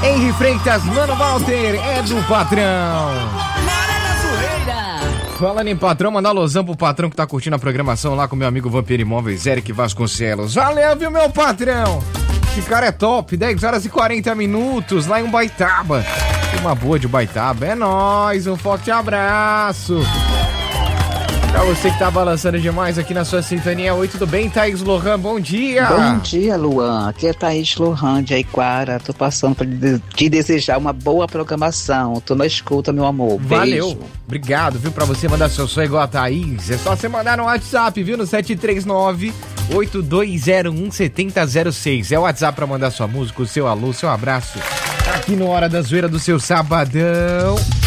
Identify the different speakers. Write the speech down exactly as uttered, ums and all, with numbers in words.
Speaker 1: Henri Freitas, Mano Walter, é do patrão. Falando em patrão, mandar alôzão pro patrão que tá curtindo a programação lá com meu amigo Vampiro Imóveis, Eric Vasconcelos. Valeu, viu, meu patrão? Esse cara é top, dez horas e quarenta minutos, lá em Ubaitaba. Uma boa de Ubaitaba, é nóis, um forte abraço. Pra você que tá balançando demais aqui na sua sintonia. Oi, tudo bem, Thaís Lohan? Bom dia!
Speaker 2: Bom dia, Luan. Aqui é Thaís Lohan de Aiquara. Tô passando pra te desejar uma boa programação. Tô na escuta, meu amor.
Speaker 1: Valeu!
Speaker 2: Beijo.
Speaker 1: Obrigado, viu? Pra você mandar seu som igual a Thaís, é só você mandar no WhatsApp, viu? No sete três nove, oito dois zero um, sete zero zero seis. É o WhatsApp pra mandar sua música, o seu alô, seu abraço. Aqui no Hora da Zoeira do seu sabadão.